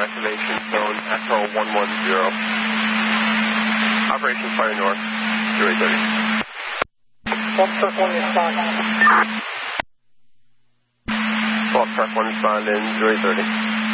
activation zone Echo 110. Operation Fire North, 0830. Foxtrot 1 respond. Foxtrot 1 respond in 0830.